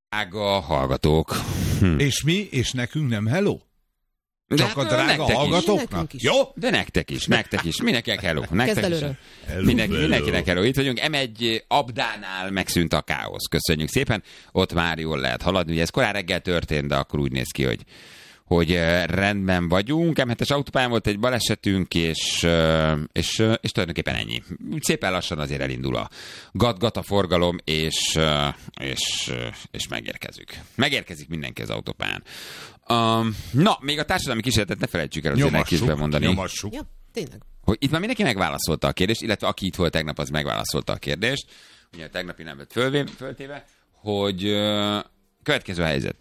Drága hallgatók. És mi? És nekünk nem hello? Csak de a drága hallgatóknak? Jó? De nektek is. Mindenkinek hello. Nektek is. Mindenkinek hello. Itt vagyunk. M1 Abdánál megszűnt a káosz. Köszönjük szépen. Ott már jól lehet haladni. Ugye ez korán reggel történt, de akkor úgy néz ki, hogy rendben vagyunk. M7-es autópályán volt egy balesetünk, és tulajdonképpen ennyi. Szépen lassan azért elindul a gat a forgalom, és megérkezik mindenki az autópályán. Na, még a társadalmi kísérletet ne felejtsük el azért neki is bemondani. Nyomassuk. Ja, tényleg. Hogy itt már mindenki megválaszolta a kérdést, illetve aki itt volt tegnap, az megválaszolta a kérdést. Ugye a tegnapi nem lett föltéve, hogy következő a helyzet.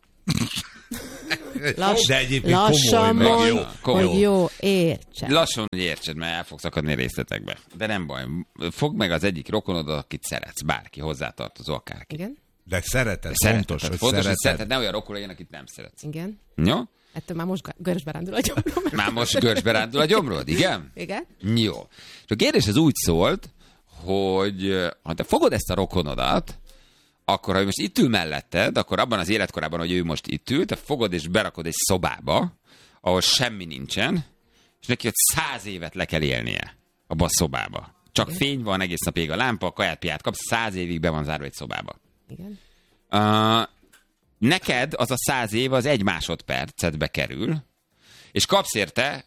De egyébként lassan komoly, mond, hogy jó, értsed. Lassan, hogy értsed, mert el fogsz akadni részletekbe. De nem baj. Fogd meg az egyik rokonodat, akit szeretsz. Bárki, hozzátartozó, akárki. Igen? De szereted, fontos, hogy szereted. szereted. Ne olyan rokon legyen, akit nem szeretsz. Igen. Jó? Ettől már most görcsbe rándul a gyomrom. Már most görcsbe rándul a gyomrod, igen? Igen. Jó. És a kérdés az úgy szólt, hogy ha te fogod ezt a rokonodat, akkor, ha most itt ül melletted, akkor abban az életkorában, hogy ő most itt ül, te fogod és berakod egy szobába, ahol semmi nincsen, és neki ott 100 évet le kell élnie abban a szobába. Csak fény van, egész nap ég a lámpa, kaját, piát kapsz, 100 évig be van zárva egy szobába. Igen. Neked az a 100 év az 1 másodpercetbe kerül, és kapsz érte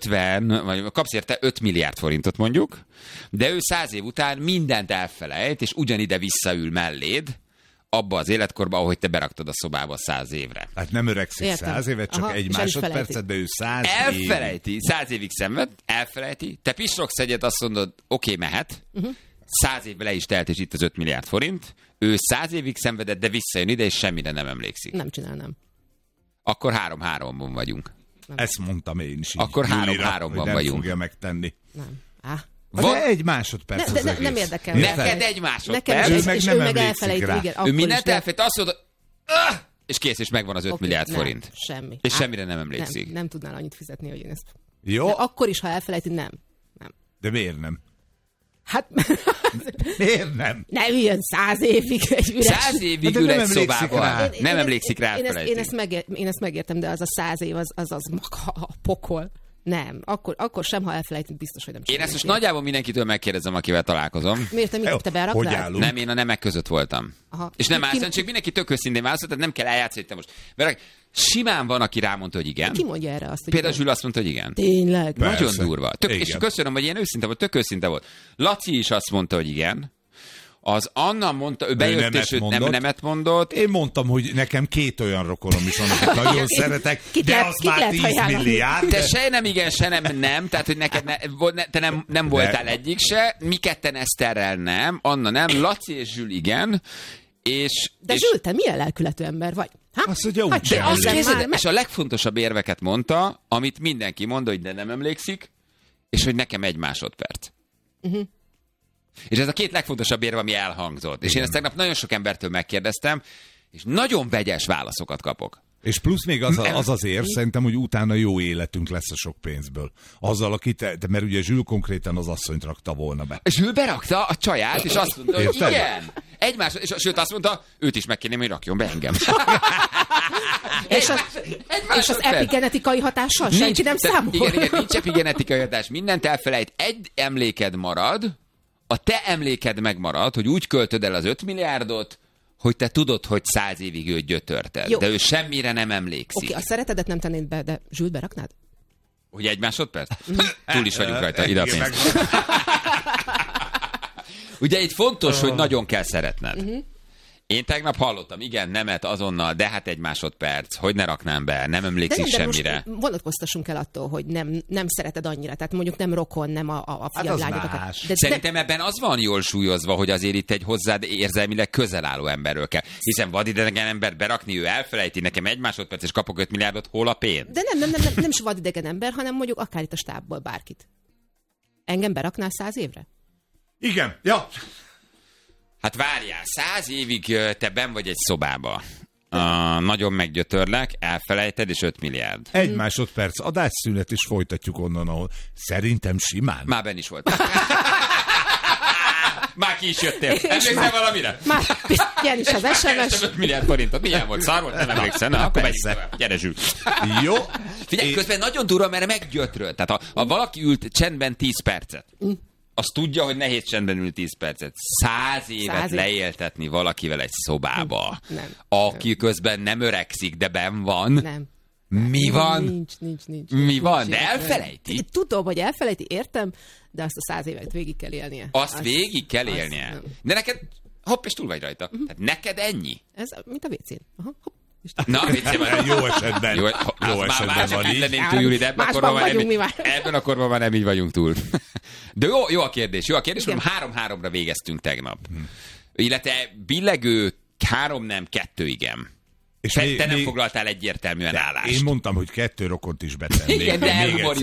5 milliárd forintot mondjuk, de ő 100 év után mindent elfelejt, és ugyanide visszaül melléd, abba az életkorba, ahogy te beraktad a szobába 100 évre. Hát nem öregszik 100 évet, csak egy másodpercetben ő 100 elfelejti, 100 évig szenved, elfelejti, te pisrogsz egyet, azt mondod, oké, mehet, 100 évvel le is telt, és itt az 5 milliárd forint, ő 100 évig szenvedett, de visszajön ide, és semmire nem emlékszik. Nem csinálnám. Akkor 3-3-ban vagyunk. Nem. Ezt mondtam én is. Akkor 3-3-ban vagyunk. Nem fogja megtenni. Nem. De egy másodperc az egész. Nem érdekel. Neked egy másodperc. Nekem és ő meg elfelejti. Igen, ő mindent elfelejt, azt mondod, és kész, és megvan az 5 milliárd forint. Semmi. És semmire nem emlékszik. Nem tudnál annyit fizetni, hogy én ezt... Jó. De akkor is, ha elfelejti, nem. De miért nem? Hát... Miért nem? Ne üljön 100 évig egy üres... 100 évig ül egy szobában. Nem emlékszik rá, én ezt megértem, de az a 100 év, az a pokol. Nem. Akkor sem, ha elfelejtünk, biztos, hogy nem csináljuk. Én ezt most nagyjából mindenkitől megkérdezem, akivel találkozom. Miért te beraktál? Nem, én a nemek között voltam. Aha. És nem álszent, mindenki tök őszintén válaszolt, tehát nem kell eljátszani, hogy te most... Simán van, aki rámondta, hogy igen. Ki mondja erre azt, hogy például Zsül azt mondta, hogy igen. Tényleg? Nagyon durva. És köszönöm, hogy ilyen őszinte volt, tök őszinte volt. Laci is azt mondta, hogy igen. Az Anna mondta, ő bejött, és ő nemet mondott. Én mondtam, hogy nekem 2 olyan rokonom is van, akit nagyon szeretek, de az már 10 milliárd. Te se nem igen, se nem, tehát hogy neked te nem voltál egyik se, mi ketten Eszterrel nem, Anna nem, Laci és Zsül igen. De Zsül, te milyen lelkületű ember vagy? Azt mondja, úgy és a legfontosabb érveket mondta, amit mindenki mondta, hogy de nem emlékszik, és hogy nekem 1 másodperc. És ez a 2 legfontosabb érve, ami elhangzott. És én ezt tegnap nagyon sok embertől megkérdeztem, és nagyon vegyes válaszokat kapok. És plusz még az ér, szerintem, hogy utána jó életünk lesz a sok pénzből. Azzal, akit, mert ugye Zsül konkrétan az asszonyt rakta volna be. Zsül berakta a csaját, és azt mondta, hogy igen. És sőt azt mondta, őt is megkérném, hogy rakjon be engem. És az epigenetikai hatással senki nem számol. Igen, nincs epigenetikai hatás. Mindent elfelejt. Egy emléked marad, a te emléked megmarad, hogy úgy költöd el az 5 milliárdot, hogy te tudod, hogy 100 évig őt gyötörted. Jó. De ő semmire nem emlékszik. Oké, a szeretedet nem tennéd be, de Zsült beraknád? Hogy 1 másodperc? Túl is vagyunk rajta, ide a pénzt. Ugye itt fontos, hogy nagyon kell szeretned. Én tegnap hallottam, igen, nemet azonnal, de hát 1 másodperc, hogy ne raknám be, nem emlékszik semmire. Most vonatkoztassunk el attól, hogy nem szereted annyira, tehát mondjuk nem rokon, nem a fiad lányokat. Szerintem ebben az van jól súlyozva, hogy azért itt egy hozzád érzelmileg közel álló emberről kell. Hiszen vadidegen ember berakni, ő elfelejti, nekem 1 másodperc, és kapok 5 milliárdot, hol a pénz? De nem is vadidegen ember, hanem mondjuk akár itt a stábból bárkit. Engem beraknál 100 évre? Igen, ja. Hát várjál, 100 évig te benn vagy egy szobába. Nagyon meggyötörlek, elfelejted, és 5 milliárd. 1 másodperc, adásszünet, és folytatjuk onnan, ahol szerintem simán. Már benn is voltam. Már ki is jöttél. Emlékszel valamire? Már ilyen is az SMS. 5 milliárd forintot. Milyen volt? Szar volt? Nem emlékszel? Na, akkor megyünk tovább. Gyere, Zsül. Jó. Figyelj, közben nagyon durva, mert meggyötröl. Tehát ha valaki ült csendben 10 percet, az tudja, hogy nehéz csendben ülni 10 percet. 100 évet leéltetni valakivel egy szobába, aki közben nem öregszik, de benn van. Nem. Mi van? Nincs. Mi van? De elfelejti? Tudom, hogy elfelejti, értem, de azt a 100 évet végig kell élnie. Azt végig kell élnie. De neked, hopp, és túl vagy rajta. Tehát neked ennyi? Ez mint a WC-n. Na, WC-ben. Jó esetben. Jó esetben van így. Ebben a korban már nem így vagyunk túl. De jó a kérdés. Jó a kérdés, mert 3-3-ra végeztünk tegnap. Illetve billegő 3 nem, 2 igen. És te nem foglaltál egyértelműen állást. Én mondtam, hogy 2 rokont is betennék. Igen, de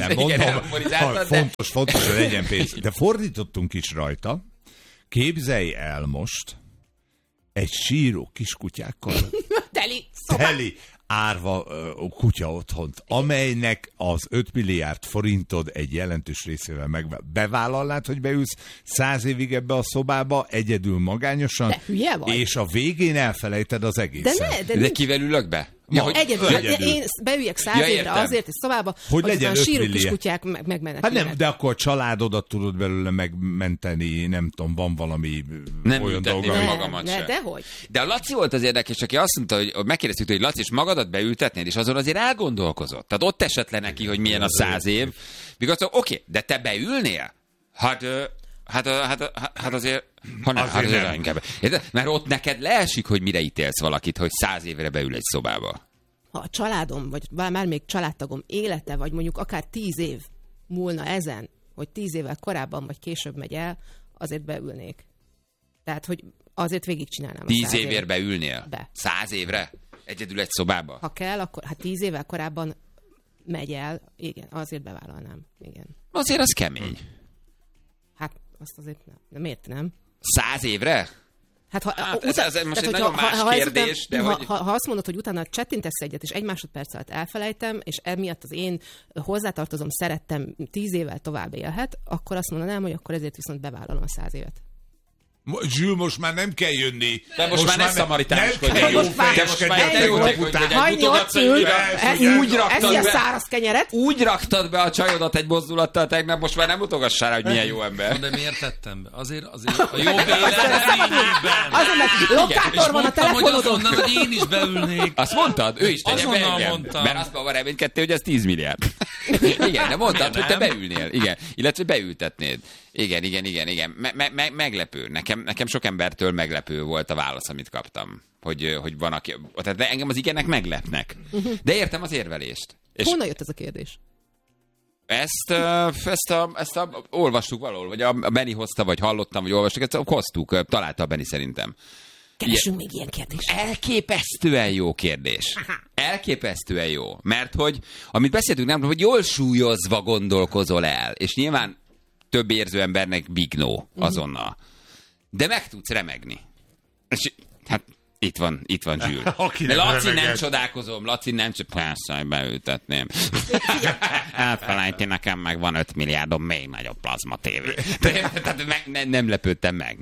fontos, hogy legyen pénz. De fordítottunk is rajta. Képzelj el most egy síró kiskutyákkal. Teli árva kutya otthont, amelynek az 5 milliárd forintod egy jelentős részével bevállalnád, hogy beülsz 100 évig ebbe a szobába, egyedül magányosan, de hülye vagy. És a végén elfelejted az egészet. De kivel ülök be? Ja, egyedül. Én beüljek 100 évre azért egy szobába, hogy legyen 5 síró kiskutyák megmenekülnek. Hát nem, de akkor a családodat tudod belőle megmenteni, nem tudom, van valami nem olyan dolog, ami... magamat sem. Dehogy. De a Laci volt az érdekes, aki azt mondta, hogy megkérdeztük, hogy Laci, és magadat beültetnéd, és azon azért elgondolkozott. Tehát ott esett le neki, hogy milyen a 100 év. Mikor azt mondta, oké, de te beülnél? Hát azért... azért nem. Inkább. Mert ott neked leesik, hogy mire ítélsz valakit, hogy 100 évre beül egy szobába. Ha a családom, vagy már még családtagom élete, vagy mondjuk akár 10 év múlna ezen, hogy 10 évvel korábban vagy később megy el, azért beülnék. Tehát, hogy azért végigcsinálnám. 10 évért beülnél? 100 évre? Egyedül egy szobába? Ha kell, akkor 10 évvel korábban megy el, igen, azért bevállalnám. Igen. Azért az kemény. Hát azt azért nem. De miért nem? 100 évre? Hát, ez most egy nagyon más kérdés, de hogy... Ha azt mondod, hogy utána csettintesz egyet, és 1 másodperc alatt elfelejtem, és emiatt az én hozzátartozom, szerettem 10 évvel tovább élhet, akkor azt mondanám, hogy akkor ezért viszont bevállalom a 100 évet. Zsül, most már nem kell jönni. De most már ne szamaritánuskodj. Úgy száraz kenyeret. Úgy raktad be a csajodat egy mozdulattal tegnap, most már nem mutogass rá, hogy milyen jó ember. De miért tettem be? Azért a jó véletlenében. Azon, mert lokátor van a telefonodon. És mondtam, hogy én is beülnék. Azt mondtad? Ő is tegye be engem. Mondtam. Mert azt ma reménykedtél, hogy ez 10 milliárd. Igen, de mondtad, hogy te beülnél. Igen, illetve beültetnéd. Igen. Meglepő. Nekem sok embertől meglepő volt a válasz, amit kaptam. Hogy van, aki... Tehát engem az igenek meglepnek. De értem az érvelést. Honnan jött ez a kérdés? Ezt olvastuk valahol, vagy a Benni hozta, vagy hallottam, vagy olvastuk, ezt hoztuk, találta a Benni szerintem. Keresünk még ilyen kérdést. Elképesztően jó kérdés. Elképesztően jó. Mert hogy, amit beszéltünk, nem, hogy jól súlyozva gondolkozol el, és nyilván több érző embernek big no azonnal. De meg tudsz remegni. És hát itt van Zsül. De Laci nem csodálkozom, persze, beültetném. Elfelejti, nekem meg van 5 milliárdom még nagyobb plazma tévé. Tehát nem lepődtem meg.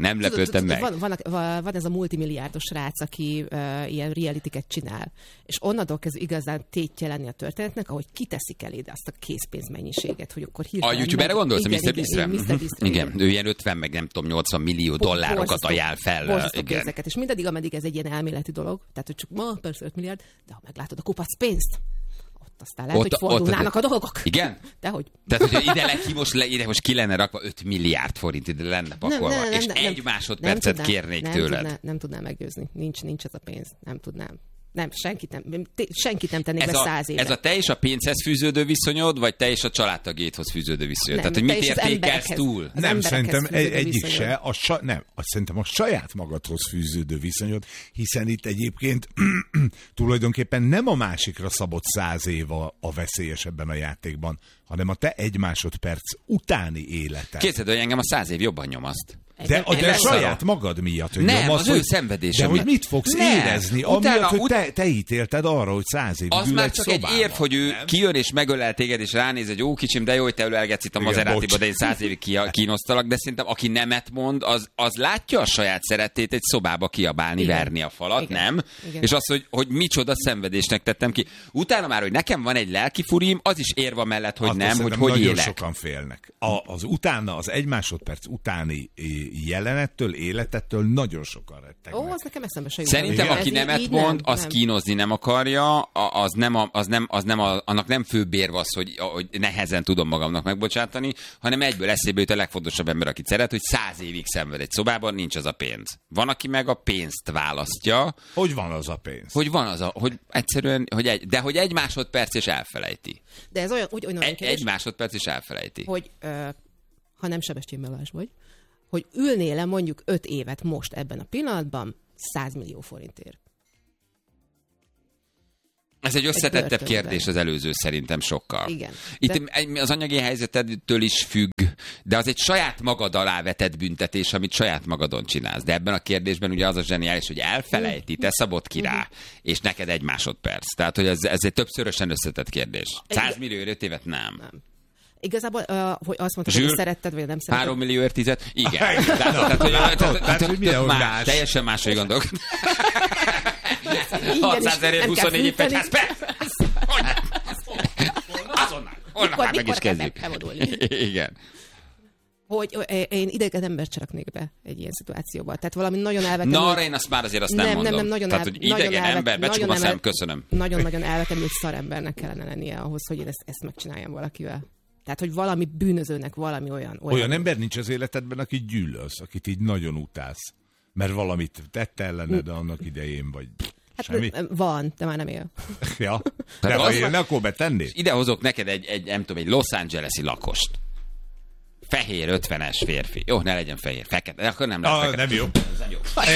Van ez a multimilliárdos srác, aki ilyen realityket csinál. És onnantól kezdve igazán tétje lenni a történetnek, ahogy kiteszik eléd azt a készpénzmennyiséget, hogy akkor hirtelen... A YouTube-erre gondolsz, a Mr. Beast-re? Igen, ő ilyen 50, meg nem tudom, 80 millió dollárokat ajánl fel. Borzasztó pénzeket. És mindaddig, ameddig ez egy ilyen elméleti dolog, tehát hogy csak ma persze 5 milliárd, de ha meglátod a kupac pénzt, ott aztán lehet, hogy fordulnának a dolgok. Igen? Dehogy. Tehát, hogy ide most ki lenne rakva 5 milliárd forint, ide lenne pakolva, és egy másodpercet kérnék tőled. Nem tudnám meggyőzni. Nincs ez a pénz. Nem tudnám. Nem, senkit nem tennék be 100 évre. Ez a te és a pénzhez fűződő viszonyod, vagy te és a családtagédhoz fűződő viszonyod? Tehát, hogy mit értékelsz túl? Nem, szerintem egyik se. Szerintem a saját magadhoz fűződő viszonyod, hiszen itt egyébként tulajdonképpen nem a másikra szabott 100 év a veszélyes ebben a játékban, hanem a te 1 másodperc utáni életed. Képzeld, hogy engem a 100 év jobban nyomaszt. De saját magad miatt. Hogy nem, az ő szenvedése. De hogy mit fogsz érezni, amiatt, hogy te ítélted arra, hogy 100 évig ül egy szobában. Az már csak egy érv, hogy ő kijön és megölel téged, és ránéz, egy ó kicsim, de jó, hogy te ölelgetsz itt a Maseratiba, de én 100 évig kínosztalak, de szerintem aki nemet mond, az látja a saját szerettét egy szobába kiabálni, verni a falat, nem? Igen. És az, hogy micsoda szenvedésnek tettem ki. Utána már, hogy nekem van egy lelki furim, az is érva mellett, hogy nem, hogy élek. Nagyon sokan félnek. Az 1 másodperc utáni jelenettől, életettől nagyon sokan rettegnek. Az nekem eszembe se jut. Szerintem, aki nemet mond, az kínozni nem akarja, annak nem főbb érv az, hogy nehezen tudom magamnak megbocsátani, hanem egyből eszébe jut a legfontosabb ember, akit szeret, hogy 100 évig szenved egy szobában, nincs az a pénz. Van, aki meg a pénzt választja. Hogy van az a pénz? Hogy van az hogy egyszerűen, hogy 1 másodperc és elfelejti. De ez olyan, egy másodperc és elfelejti. Hogy ha nem Sebestyén Balázs vagy, hogy ülnél-e mondjuk 5 évet most ebben a pillanatban 100 millió forintért. Ez egy összetettebb kérdés az előző szerintem sokkal. Igen. Itt az anyagi helyzetedtől is függ, de az egy saját magad alá vetett büntetés, amit saját magadon csinálsz. De ebben a kérdésben ugye az a zseniális, hogy elfelejti, te szabod ki rá, és neked 1 másodperc. Tehát, hogy ez egy többszörösen összetett kérdés. 100 millió 5 évet nem. Igazából, hogy azt mondtad, hogy szeretted, vagy nem szeretted. 3 millióért 10? Igen. Tehát, hogy teljesen máshogy gondolok. 600 000 24 év fegyház, persze! Azonnal! Holnap már meg is kezdjük. Igen. Hogy én idegen embert csalaknék be egy ilyen szituációban. Tehát valami nagyon elvetemült... Na, arra én már azért azt nem mondom. Nagyon tehát, hogy idegen ember, becsukom a szem, köszönöm. Nagyon-nagyon elvetemült szarembernek kellene lennie ahhoz, hogy én ezt megcsináljam valakivel. Tehát, hogy valami bűnözőnek, valami olyan... Olyan ember nincs az életedben, akit gyűlölsz, akit így nagyon utálsz. Mert valamit tette ellened annak idején, vagy... Hát semmi? Van, de már nem él. Ja, de ha élne, akkor betennéd? Ide hozok neked egy Los Angeles-i lakost. Fehér, 50-es férfi. Jó, ne legyen fehér. Fekete. Akkor nem lehet fekete. Nem jó. Nem jó.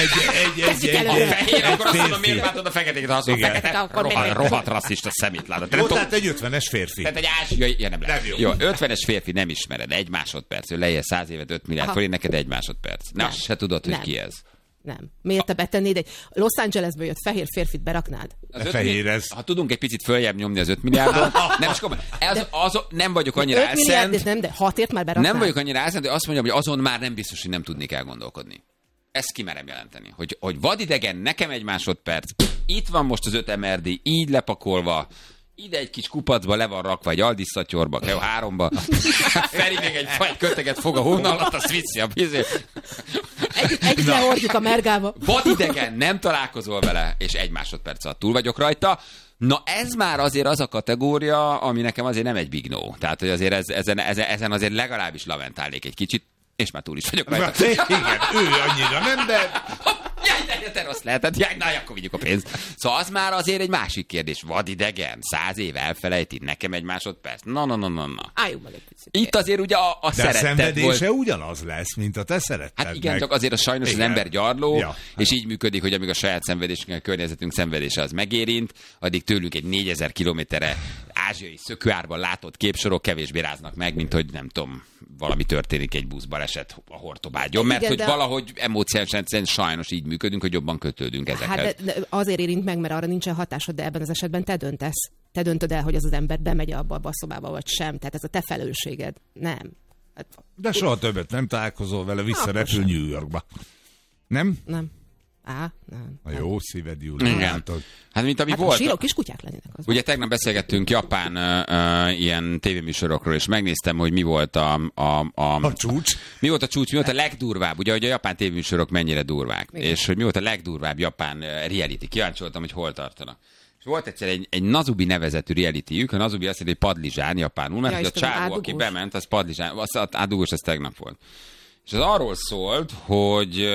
Egy fehér, akkor azt mondom, miért váltod a feketét, ha azt mondom, fekete, rohadt rasszista szemét látod. Jó, tehát egy 50-es férfi. Tehát egy ázsiai... Ja, nem lehet. Jó, 50-es férfi nem ismered. 1 másodperc. Ő leél 100 évet, 5 milliárd forint, neked 1 másodperc. Na, se tudod, hogy ki ez. Nem. Miért te betennéd egy Los Angelesből jött fehér férfit, beraknád? Fehér ez. Ha tudunk egy picit följebb nyomni az 5 milliárdot, nem vagyok annyira elszent. Nem, de 6-ért már beraknád. Nem vagyok annyira elszent, hogy azt mondjam, hogy azon már nem biztos, hogy nem tudnék elgondolkodni. Ezt kimerem jelenteni. Hogy vadidegen, nekem 1 másodperc, itt van most az 5 MRD, így lepakolva, ide egy kis kupacba le van rakva, egy Aldis szatyorba, kell 3-ba. Feri még egy köteget fog a hóna alatt, azt viszi a bizét. Együtt lehordjuk a mergába. Vadidegen, nem találkozol vele, és 1 másodperc alatt túl vagyok rajta. Na ez már azért az a kategória, ami nekem azért nem egy big no. Tehát, hogy azért ezen azért legalábbis lamentálnék egy kicsit, és már túl is vagyok rajta. Igen, ő annyira nem, de... Jaj, de rossz lehetett, jaj, na, akkor vigyük a pénzt. Szóval az már azért egy másik kérdés. Vadidegen, 100 év elfelejti, nekem 1 másodperc. Na. Álljunk meg egy picit. Itt azért ugye a szeretet volt. De a szenvedése ugyanaz lesz, mint a te szeretted. Hát igen, meg. Csak azért a sajnos igen. Az ember gyarló, és így működik, hogy amíg a saját szenvedésünk, a környezetünk szenvedése az megérint, addig tőlünk egy 4000 kilométerre ázsiai szökőárban látott képsorok kevésbé ráznak meg, mint hogy nem tudom, valami történik egy buszbaleset a Hortobágyon, mert igen, hogy valahogy emóciálisan sajnos így működünk, hogy jobban kötődünk ezekhez. Hát de azért érint meg, mert arra nincsen hatásod, de ebben az esetben te döntesz. Te döntöd el, hogy az ember bemegy abba a szobába, vagy sem. Tehát ez a te felelősséged. Nem. Hát, de soha többet nem találkozol vele, visszarepül New Yorkba. Nem? Nem. Nem. A jó szíved, Júlia. Igen. Hát mint ami volt. A síró kis kutyák lennének. Az ugye tegnap beszélgettünk japán ilyen tévéműsorokról, és megnéztem, hogy mi volt a csúcs. Mi volt a csúcs, mi volt a legdurvább. Ugye, hogy a japán tévéműsorok mennyire durvák. Igen. És hogy mi volt a legdurvább japán reality. Kíváncsi voltam, hogy hol tartanak. És volt egyszer egy Nazubi nevezetű realityjük. A Nazubi azt jelenti, hogy padlizsán japánul, mert a csávó, aki bement, az padlizsán, az ádugós, az tegnap volt. És az arról szólt, hogy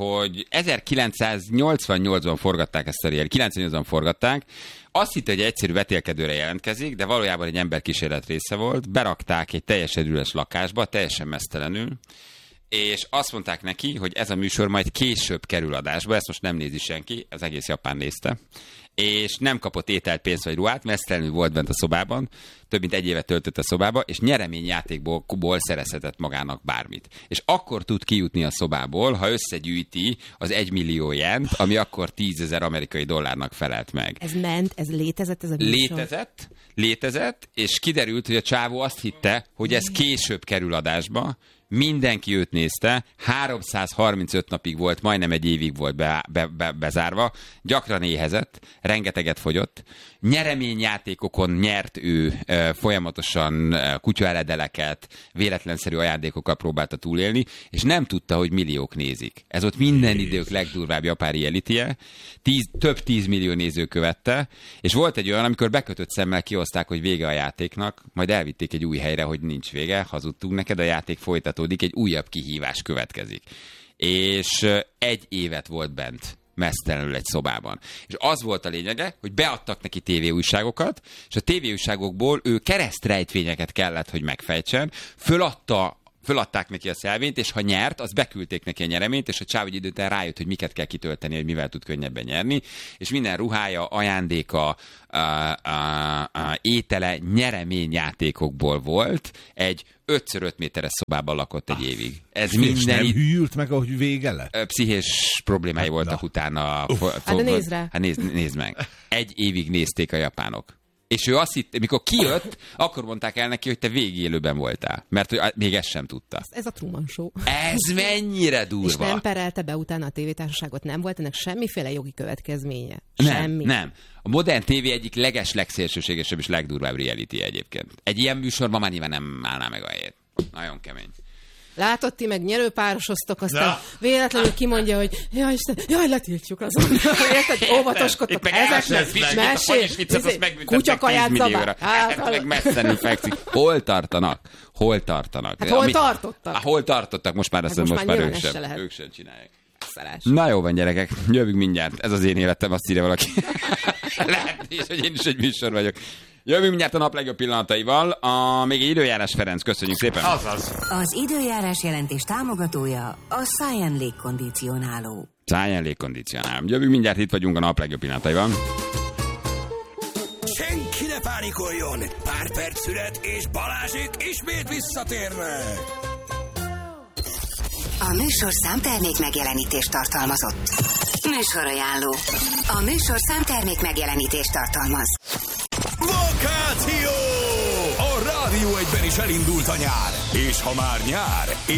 1988-ban forgatták ezt a realityt, 98-ban forgatták, azt hitte, hogy egyszerű vetélkedőre jelentkezik, de valójában egy emberkísérlet része volt, berakták egy teljesen üres lakásba, teljesen meztelenül, és azt mondták neki, hogy ez a műsor majd később kerül adásba, ezt most nem nézi senki, az egész Japán nézte, és nem kapott ételt, pénzt vagy ruhát, mesztelenül volt bent a szobában, több mint 1 évet töltött a szobába, és nyereményjátékból szerezhetett magának bármit. És akkor tud kijutni a szobából, ha összegyűjti az 1 millió jent, ami akkor 10.000 amerikai dollárnak felelt meg. Ez ment, ez létezett, ez a műsor? Létezett, és kiderült, hogy a csávó azt hitte, hogy ez később kerül adásba, mindenki őt nézte, 335 napig volt, majdnem 1 évig volt bezárva, gyakran éhezett, rengeteget fogyott, nyereményjátékokon nyert ő folyamatosan kutyaeledeleket, véletlenszerű ajándékokkal próbálta túlélni, és nem tudta, hogy milliók nézik. Ez ott minden idők legdurvább japán reality-je, több 10 millió néző követte, és volt egy olyan, amikor bekötött szemmel kihozták, hogy vége a játéknak, majd elvitték egy új helyre, hogy nincs vége, hazudtunk neked, a játék folytatódik, egy újabb kihívás következik. És 1 évet volt bent mesztelenül egy szobában. És az volt a lényege, hogy beadtak neki tévéújságokat, és a tévéújságokból ő keresztrejtvényeket kellett, hogy megfejtsen, föladták neki a szelvényt, és ha nyert, az beküldték neki a nyereményt, és a csáv egy idő után rájött, hogy miket kell kitölteni, hogy mivel tud könnyebben nyerni, és minden ruhája, ajándéka, étele nyereményjátékokból volt, egy 5x5 méteres szobában lakott 1 évig. Ez minden nem hűlt meg, ahogy vége lett? Pszichés problémái voltak utána. Hát nézd rá. Hát nézd meg. 1 évig nézték a japánok. És ő azt hitt, mikor kijött, akkor mondták el neki, hogy te végigélőben voltál. Mert hogy még ezt sem tudta. Ez a Truman Show. Ez mennyire durva. És nem perelte be utána a tévétársaságot, nem volt ennek semmiféle jogi következménye. Semmi. Nem. A modern tévé egyik legszélsőségesebb és legdurvább reality egyébként. Egy ilyen műsorban már nyilván nem állná meg a helyét. Nagyon kemény. Látod, ti meg nyerőpárosoztok, aztán véletlenül kimondja, hogy jaj, letiltjuk azon. Érted? Óvatoskodtok ezeknek. Mesélj, kutyakaját zabál. Hát meg messzenül fekszik. Hol tartanak? Hát hol tartottak? Hol tartottak? Most már ők sem csinálják. Szalás. Na jó van, gyerekek, jövünk mindjárt. Ez az én életem, azt írja valaki. Lehet is, hogy én is egy műsor vagyok. Jövünk mindjárt a nap legjobb pillanataival. Még egy időjárás, Ferenc, köszönjük szépen. Azaz. Az időjárás jelentés támogatója a Science légkondicionáló. Science légkondicionáló. Jövünk mindjárt, itt vagyunk a nap legjobb pillanataival. Senki ne pánikoljon! Pár perc szület, és Balázsék ismét visszatérnek! A műsorszám termék megjelenítést tartalmazott. Műsorajánló. A műsorszám termék megjelenítést tartalmaz. Vakáció! A Rádió 1-ben is elindult a nyár. És ha már nyár,